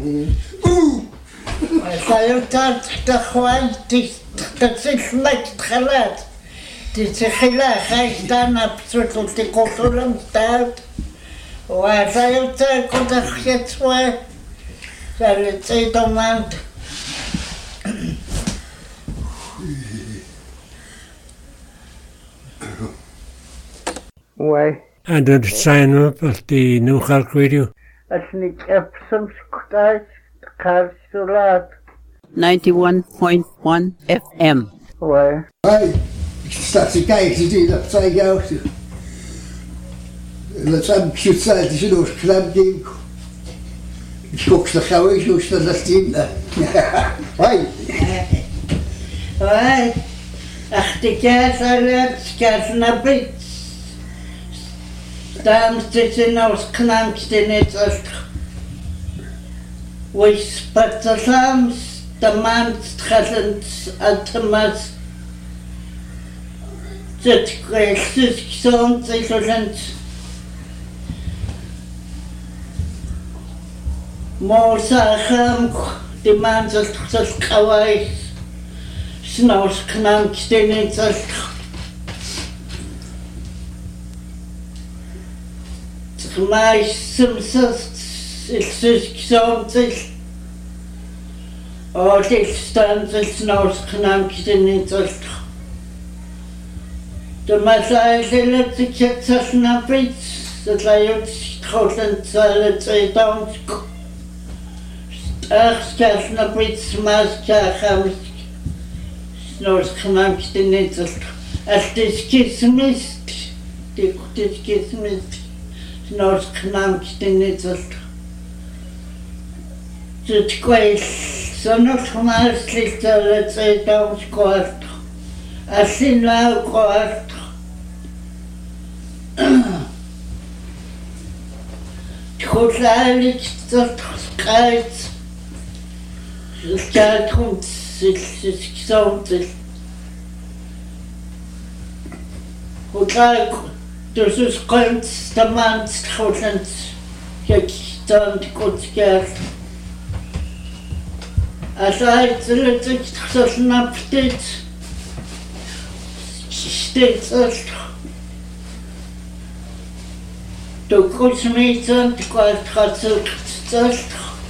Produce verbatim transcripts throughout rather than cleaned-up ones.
Sayutat takhwan ti tatsiflek khalat. Ti tsikhila khaystan absolut ti kotulam stat. Wa sayutat kodakhetswa. Salit domand. Why? And then sign up at the New Halk Radio. Asnik Epsom Scottise Karsulat. ninety-one point one F M. Why? Hey, that's a guy to do that side out. Let's have cute side, you know, club game. Jokes the how is used to the team. Why? Why? Ach, die Kersalet, Kersnabit. Там стеснялся к нам стенется. Вы спецсам стаман стхалент атмас. Цеткой сисксон цейлент. Морсахам деманзал тхсалкавай. Снаус к нам стенется. Mais simsas ilsusksamtil og tilstansil snausknamkstininsalt. Det masai lille tiketsasnapits, det lajut skrotlentsalet i dansk. Starskasnapits maskakhamsk snausknamkstininsalt. Altiskismist, dikutiskismist. Norsk knamkstininsalt. Zutquail, sonok marslittalet i dansk kvart. Asin lau kvart. Tchotlalit zot skait. Skatrumt silsksamtil. Tchotlalit Dus is komt de man schoolend, gekstand kutsker. Als hij het zich zo snapt dit, steeds het. De kutmeten kwart gaat zo het.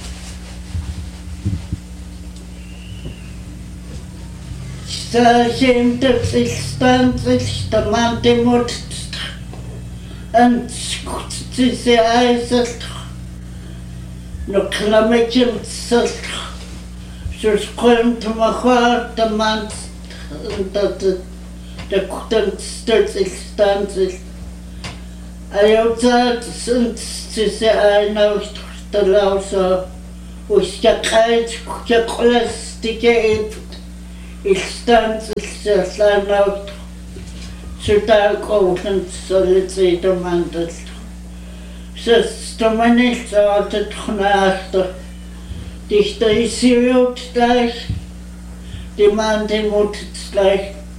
Ze zijn dat zich stand zich de man die moet. En skutsi se aizat, no klamekim tsat, sus koim tamachar tamant, dat de kutan stelt ik stanzit. Ayotzat sunt se ainaust de lausa, uska kait kuka kolas dike et, ik stanzit se slanaust. Zudal kochen solid ze de mandel. Ze stomanis altijd knachter. Dichter is hier ook gleich. Die man die moet het gleich.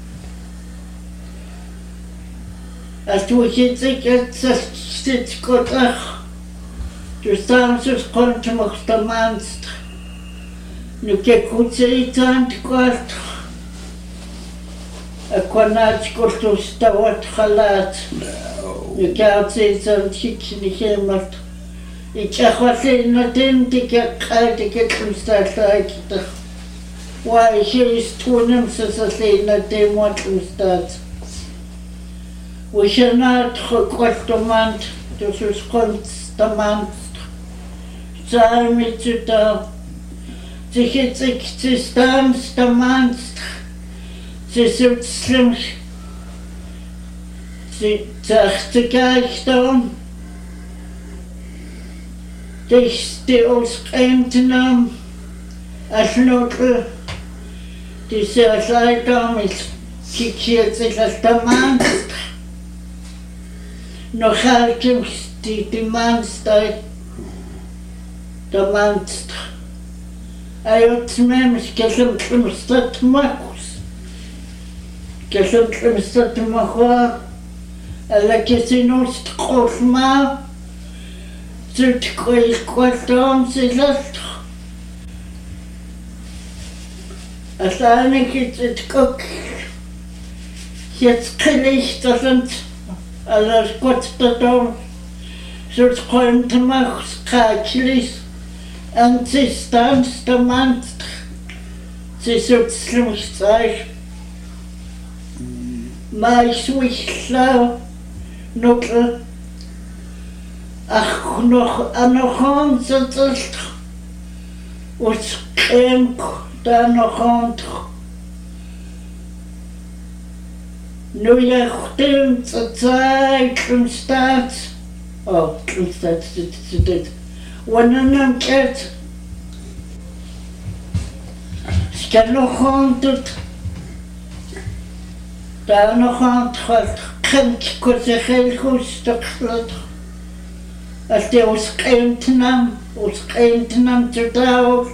Als du jetzt jetzt zit goed ach. Du samsus komt nog de manst. Nu kijk goed ze iets aan het kwart. Akwanat kortus tawat khalat. Nu kaart ze zo'n chick niet helemaal. Ik zeg wat ze naden die kijk die kunststad lijkt. Why he is toenem ze ze naden wat kunststad. We zijn not gekortomand, dus we komt de man. Zijn met je daar. Ze heeft zich te staan, de man. Ze zult slim. Ze zegt te kijken. Dus die ons eindnaam. Als noodle. Die ze zei dan is. Kijk zich als de man. Nog altijd die die man staat. De man staat. Hij had me misschien een stad maken. Kesem stat magwa ala kesinos khosma zut koy kwatam silat Alleine geht es guck. Jetzt kriege ich das und alles Gott da. So träumte mach's kaklis. Und sie stanzt der Mann. Sie sitzt mich zeig. Maar ich schlau. Nuttel. Ach, noch an der Hand sitzt. Und Kremk da noch Hand. Nu je stimmt zur Zeit, zum Staat. Oh, zum Staat, das ist Und dann geht ich kann noch Hand. Da noch Hand hat. Kremk kurz ein Helfstück. Als die aus Kentnam, aus Kentnam zu Taucht.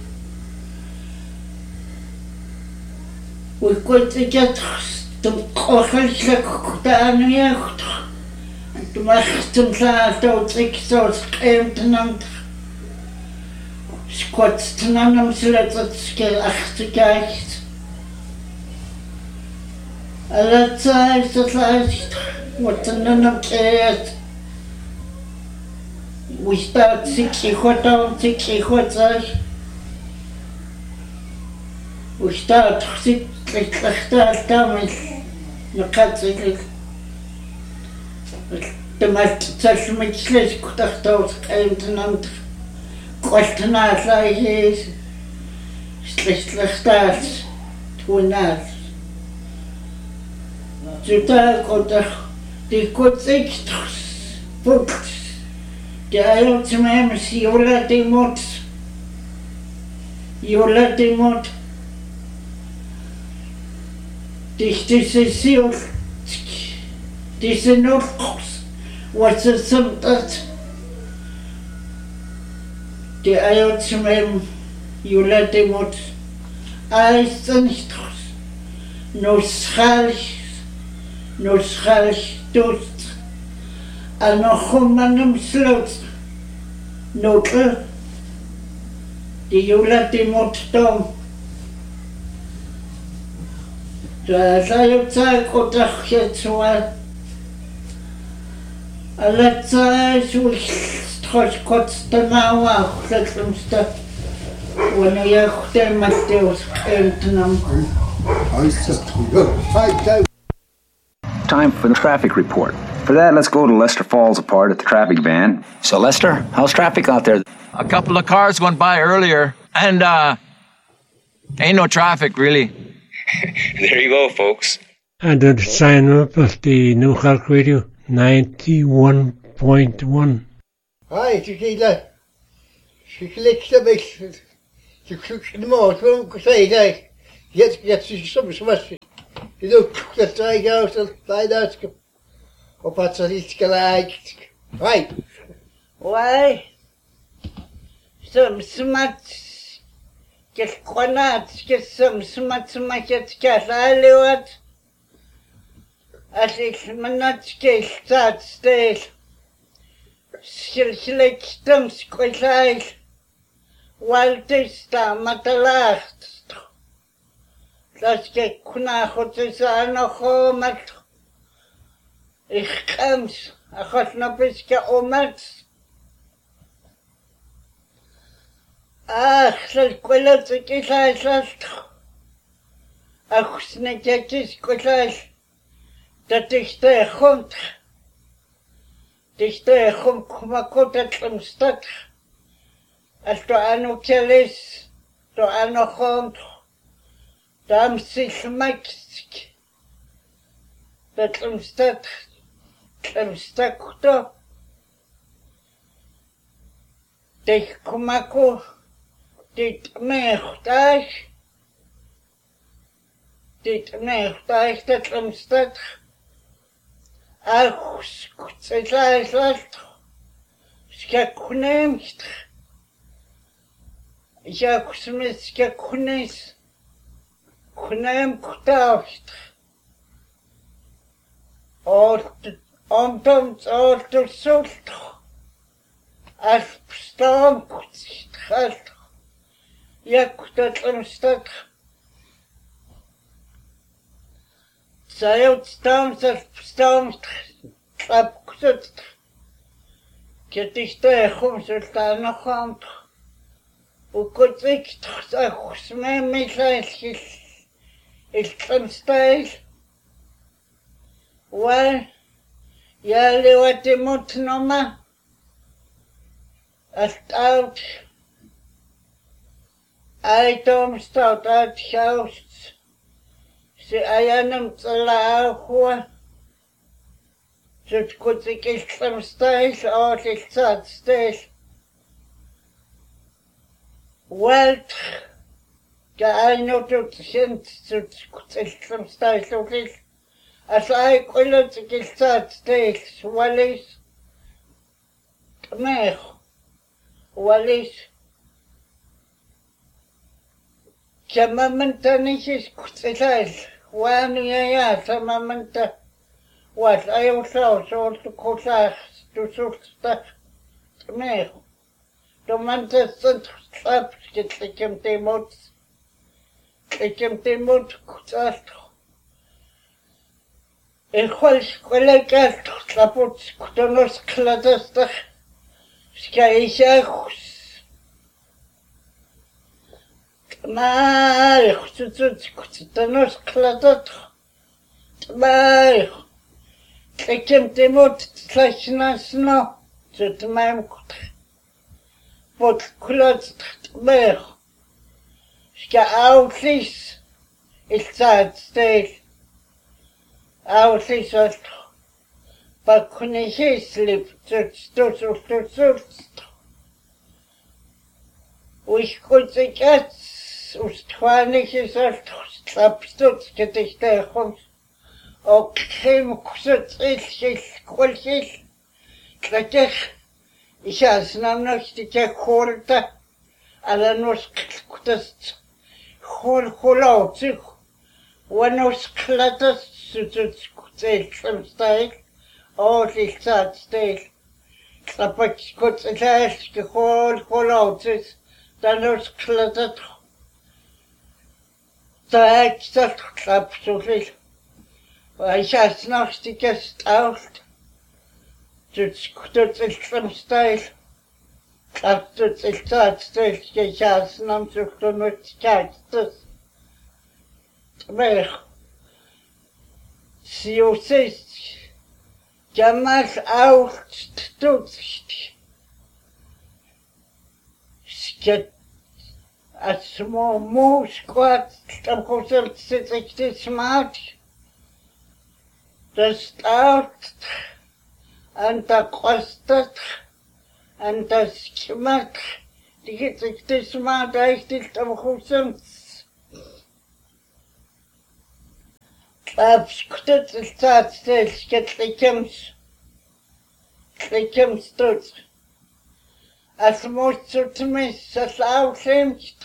Und gut, ich hätte zum Kochelschlag da nicht. Du machst zum Saat aus X aus Kentnam. Ich kotzt an einem Sletzertschkel achtzig. Alle Zeit, das heißt, was in einem Käse. We start sixty hot down, sixty hot side. We start six like start down with the cats like the most such much less could have thought came to none. Question out like his slecht like start to not. To talk on the good six books. De ayot mem si yola de mot yola de mot dich diese sil diese notros was es some that de ayot mem yola de mot ay nicht no schal no schal tot en nog om aan hem sloot. Noten. Die Jola die moet dan. Daar zei je zei ik dacht je zo. Alle zei zo straks kort de nou ook dat hem sta. Wanneer je goed met deels kent nam. Time for the traffic report. For that, let's go to Lester Falls Apart at the traffic van. So, Lester, how's traffic out there? A couple of cars went by earlier, and uh, ain't no traffic, really. There you go, folks. And the sign up of the New York Radio ninety-one point one. Hi, tequila. She clicks the base. She clicks the most. Well, say that. Yet, yet, she's some smash. You look, let's try out and find out. Op wat ze iets gelijk. Right. Why? Some smart. Get qanat, get some smart smaket kasaliwat. As ik manat ke staat steeds. Silsilek stem skwelai. Waltista matalacht. Dat ke kuna hotza nog mat. Ich kann's, ich hab noch ein bisschen umgesetzt. Ach, das Quelle zu gesagt hast. Ach, es nicht jetzt ist gesagt, dass ich da kommt. Dass da kommt, komm mal gut zum Stadt. Als du auch noch gelesen, du auch noch kommt, da haben sich gemacht. Das zum Stadt. Im Stakto. Dich kumako. Dit mechtaich. Dit mechtaich, dat im Stak. Ach, skutzelai lalt. Skakunemt. Jak smith skakunis. Kunem kutacht. Ort Omtoms orto sult. As stamp halt. Jak dat im Stak. Sayot storms of storms trap kusut. Ketiste khumsultana khamt. Ukotik sa khusme misail il tramstyle. Well, yali watimut noma. At out. I don't start out house. Se ayanam tsala ahua. Zut kutik il tramstyle or il sad style. Welt, ga I know to send to some style of this. As I call it, the sad stage, Wallis, Mech, Wallis, Chamamanta Nishis Kutsilas, one year, Samamanta, what I also saw to Kosas to Sulta, Mech. Domante sunt slap get likem temot likem temot kutastro el cual colega slapot kutonos kladasta skaishachus mal khutut kutonos kladatro mal likem temot slashnas zutmaim kut Wat klotst mer. Ska outlis. It's sad state. Outlis at. But couldn't he sleep? Just to to to to. We could say cats. Ustwanig is at. Slapstut get ich der Hund. Okay, kusut ich ich kulchis. Klatsch. Ich has nam noch die Korte, alle nos kutas hol holo sich, wanos klatas zu kutel zum Style, oh ich sag Style, klappat kurz erst gehol holo sich, dann nos klatat, da ich das klapp so viel, weil ich has noch die Gäste auch. Just kutot il some style. Klaptot il sad style. Ich has nam sucht und mit Katstas. Mer. Si o sist. Jamal auch tut. Sket. As small moose squat. Tam kosel sit ik dit smart. Das out. Anta kostet, anta schmack, die geht sich das mal richtig am Husens. Abskuttet ist das, das geht lichems, lichems tut. Als muss zu zumindest, das aufhemst,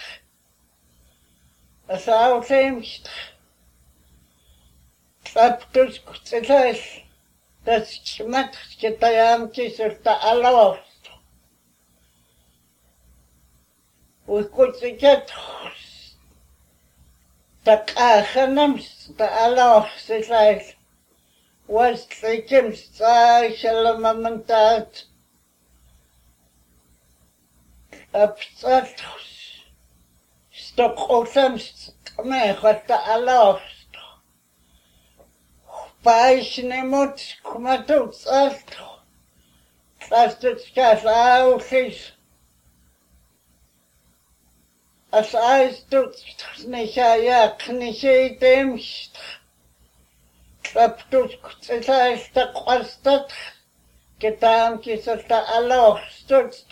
das aufhemst. Abtus kuttet das. Das schmeckt getayamki surta alost. We could get the kahanams, the alost, it's like, was the Kim Sai Shalamamantat. Upset, stock osams, me, what the alost. Paisnemot kumatot astro. Plastic skas ausis. As eis tut nicha ja kniche demst. Klaptus kutsais ta kwastat. Getam kisata aloch stutst.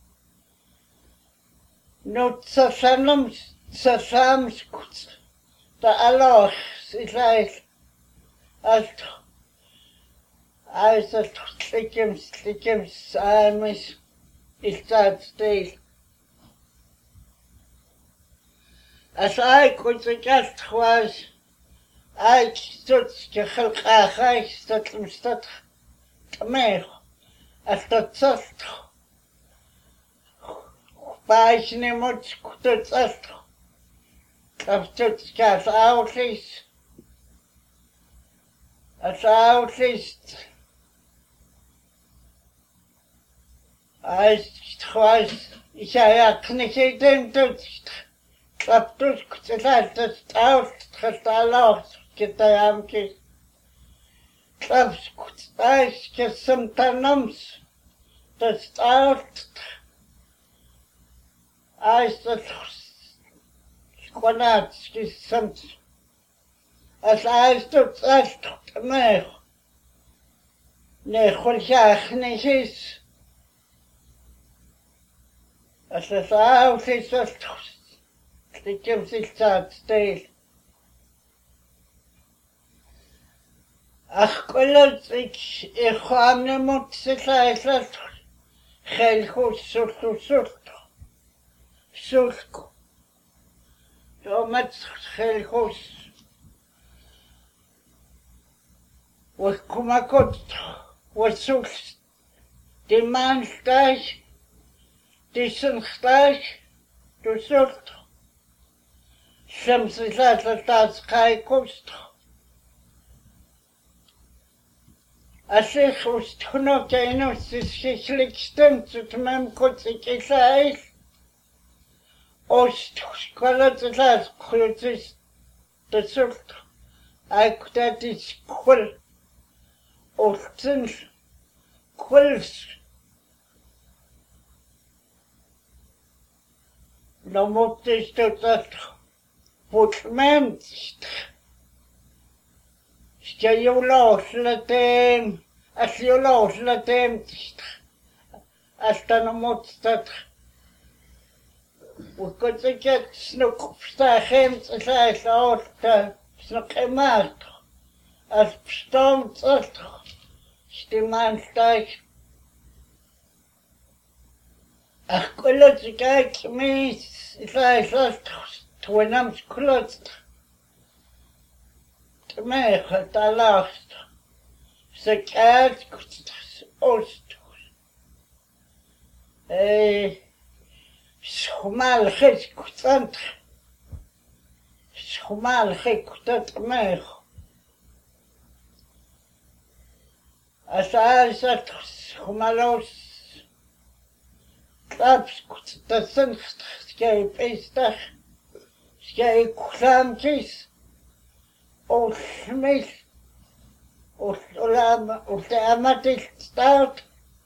Not sasanum sasams kuts. Ta aloch is Alt, als het slikkems, slikkems samen is, is dat stil. Als ik goed gekast was, ik stond gegelkaag, ik stond hem stond meer. Als dat zat, waar je niet moet, dat zat. Dat stond kaas oud is. As autist. As twice. Ich habe nicht identisch. Klappt durch, das ist aus, das ist alles, geht da am Kiss. Klappt, das ist gesamtanams, das ist aus. Als das Quanat, gesamt. Als als das ist mehr. Ne, Hulchach nicht ist. Als das aus ist, das ich gebe sich Zeit, still. Ach, Gott, ich, ich habe nicht Mutze, das ist Helchus, Sultu, Sultu. Sultu. Du machst Helchus. Und komm mal Gott, was suchst? Die Mann gleich, die sind gleich, du suchst. Шемсы зазатаскай куст. А сих устхно кейно сишликстен цутмем куцикисайс. Ост скалатас крутис тесурт. Айктатис кул. Остинс кулс. Намотис тотат. Putmент. Ska jag låsla dem? Att jag låsla dem. Att han måste. Och kunde inte snucksta hem till sig så att snacka mat. Att bestämt att stämmansteg. Ach, kolla sig inte med sig så att Twinams klotst. Tmech het alast. Se kaart ost. Eh, schmal het kutant. Schmal het kutant mech. Asa zat schmalos. Klaps kutant sind skep ist da. Skei klamkis. Och smis. Och lam och damatis stout.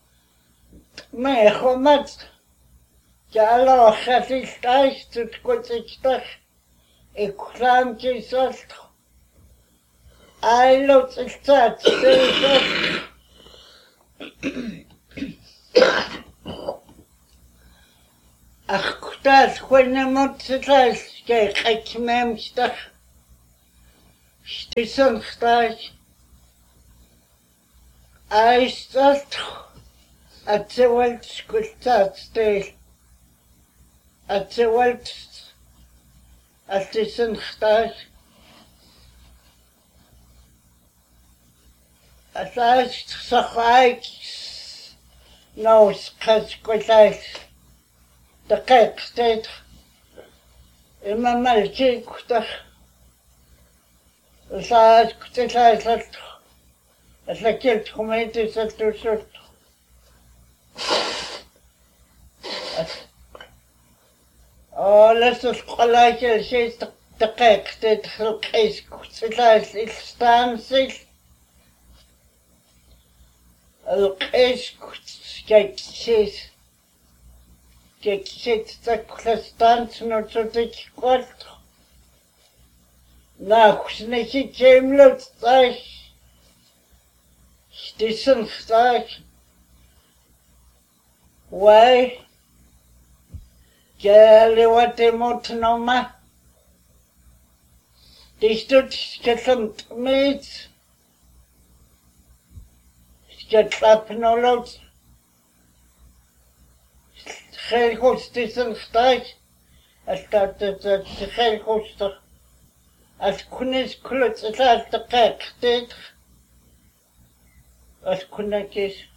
Mechomat. Jalo khasis tais tut kotsitach. Ik klamkis ast. Ailo tsat tsat. Ach, das kunne mutsetas ke khmemstach. Stisson stas. Aistat. Atsewalt skultat stel. Atsewalt. Atstisson stas. Asas sakhai. Nos kaskutas. دقيق ستيت إما مالكي كتر وصاعد كتر ساعد أتلكيت خميتي ستو سرط أو لسه سقلاك الشيء دقيق ستيت خلقيس كتر ساعد الستانسي القيس كتر ساعد Kijk, zit dat klastant nog zo dik kort. Nou, snitje kemlut stak. Stissen stak. Why? Kjærlig wat det måtte nå meg. Det stod skjønt med. Skal klappe noe lot. Geen godsdienst staat. Als dat het geen godsdienst. Als kunnis kluts het als de kijk steeds. Als kunnetjes.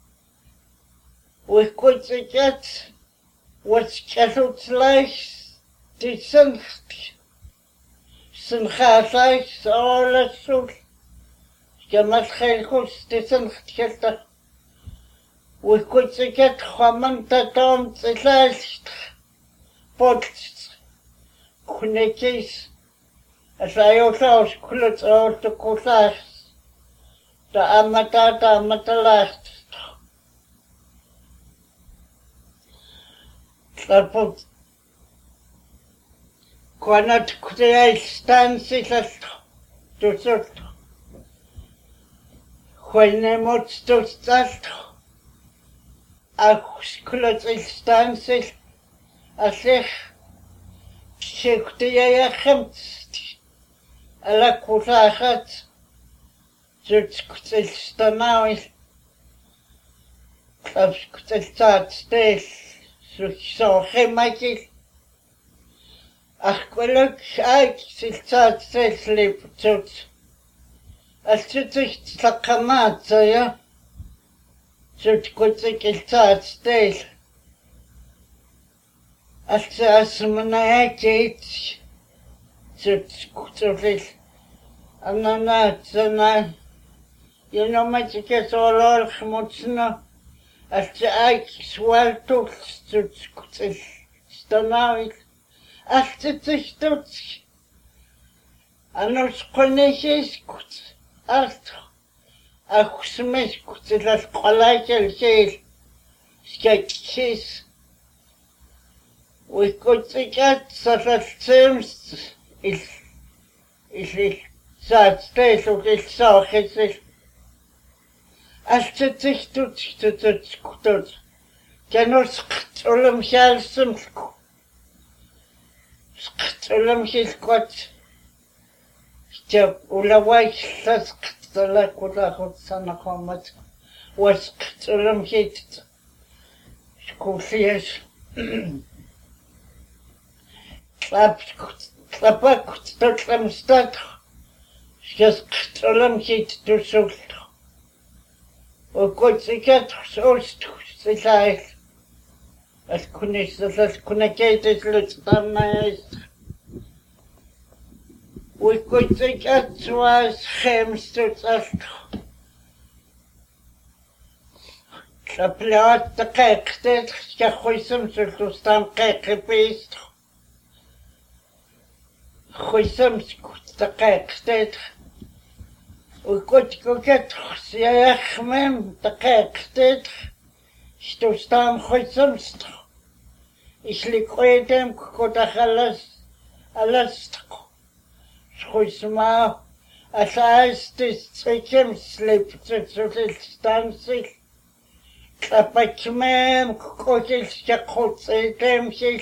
Hoe goed het gaat. Wat kent slechts. Die zijn. Zijn gaat slechts alles zo. Gamal Helhus, Tissan Helta. We could get Hamanta Tom, the last pots, Kunekis, as I also could all the Kotas, the Amata, the Amatalas. Tapos, quando criei stanças, tudo, quando mots tudo, as coisas stanças, assim, se criei a gente, ela curava, tudo que está na hora, as coisas está so gemaakt. Ach, geluk uit zich zat zes liep tot. Als je zich zakamaat, ja. Tot goed ik zat steeds. Als je als me naar kijkt, tot goed is. En dan na, dan je know met je kes al al gemoetsne. Als je eigenlijk zwaar tocht, tot is dan uit. Als je zich doet. En als je is goed. Als als je me goed is, als gelijk is. Kijk eens. We kunnen het zoals het soms is. Is het zo steeds ook is zo gezegd. Als je zich doet, doet het goed. Kan ons schuldig zijn. Schuldig is goed. Je ulawai dat schuldig goed goed zijn gekomen. Was schuldig is. Schoolfies. Klap klap goed tot hem staat. Je schuldig is dus zo. Og godt sikkert så sikkert at kunne så kunne gætte slut sammen. Og godt sikkert så skæmstut alt. Så plot der kæktet skal højsum så du stam kækepist. Højsum der kæktet. Og godt godt jeg men der kæktet. Stod stam højsumst. Ich lieg dem godt alles alles. Højsuma as det sikkert slip så så stanse. Kapakmem godt skal godt se dem sig.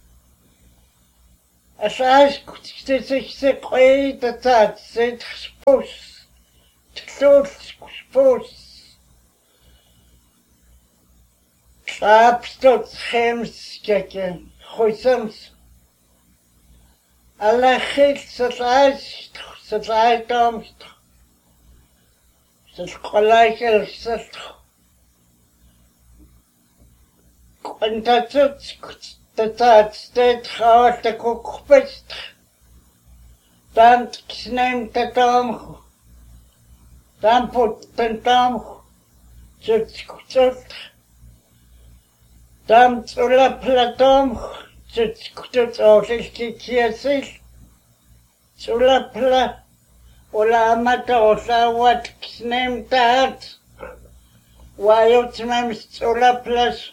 As det sig så højt at sæt spus. Tot spus. Klapstot schemskeke, højsums. Alla helt så leicht, så leicht omst. Så skålajkel så. Kontatsut, det er et sted, at det kunne kupest. Dan snemt det om. Dan put den dam. Så skuttet. Dan tulla platom. Så skuttet og kikiasil. Tulla pla. Ola amata osa wat snemt det. Wajot mem tulla plas.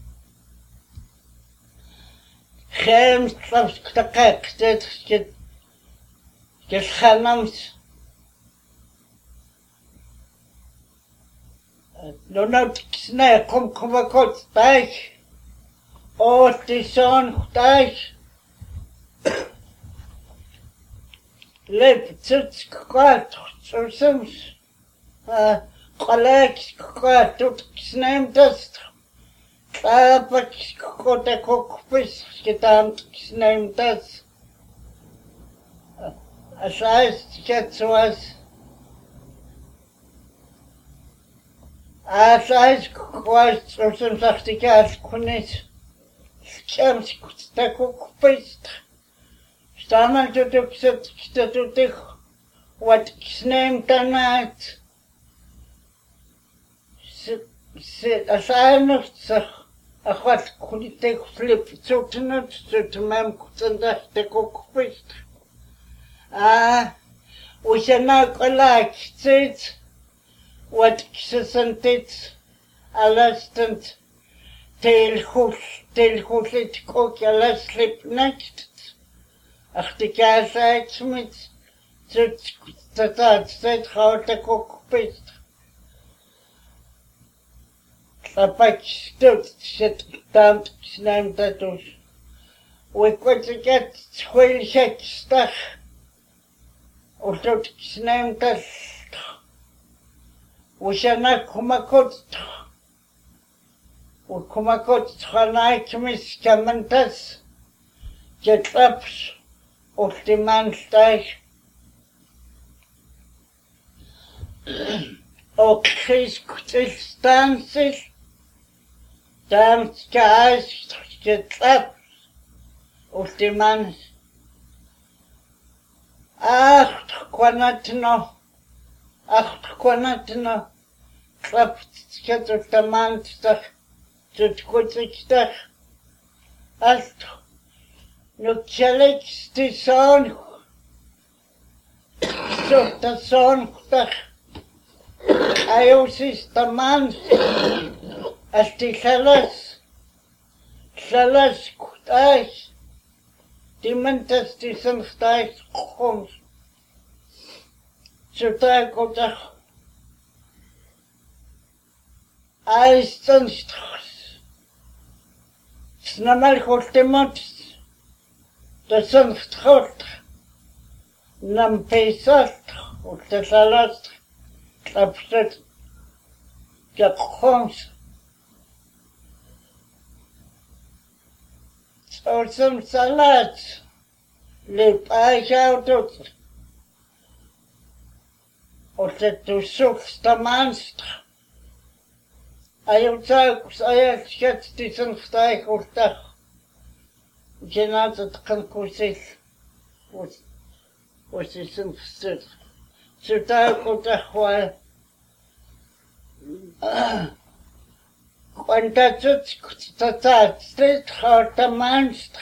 Geen slapstakak, dit is het genams. No, no, nee, kom, kom maar kort, thuis. Oh, het is zo'n thuis. Leef, het is kwaad, zo soms. Gelijk, kwaad, doet ik neem dat. Klappak, kot ik ook vis gedaan, ik neem dat. Als hij het zoals. Als hij was, zoals dacht ik, als kon niet. Soms dat ik ook vis. Staan dat ik zit, dat ik wat ik neem dan uit. se asano sa akwat kunite flip sotenut sotemam kutsanda te kokpist ah usana kolak sit wat kisentit alastant tel hus tel husit kok alas slip next ach die kasait mit zut tatat seit haut te kokpist Apak stout zit damp snam tatus. We kwart get tweel shek stach. O stout snam tas. We shana kumakot. We kumakot tchanai kmis kamantas. Get ups of the man stach. O kris kutis stances. Damn guys, get up of the man. Ach, quanatino, ach, quanatino, clapped get of the man stuff to quit stuff. Ach, no challenge the son. So the son stuff. I also the man. As die Chalas, Chalas kutais, die mentas die zijn gtais komt. Zodra komt er, hij is dan straks. Snamal goed de mond, dat zijn straks. Nam pesat, of de Chalas, klapset, dat komt. Or some salads. Lip I shout out. Or that to soaks the monster. I am talks, I have sketched this and stake or that. Cannot at conclusive. Was was this understood? So that got a while. Quanta tata street hart a monster.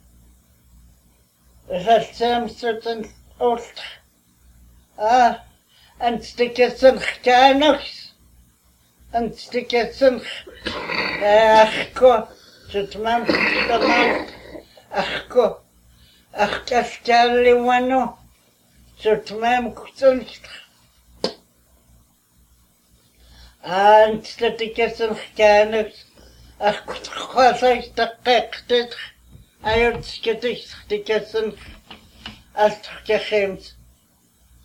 It has some certain old. Ah, and stickers and cannox. And stickers and achko. Zut mam the man. Achko. Ach cascali wano. Zut mam kutsonst. And the tickets and scanners, a quasi the I don't get it, tickets and as the games.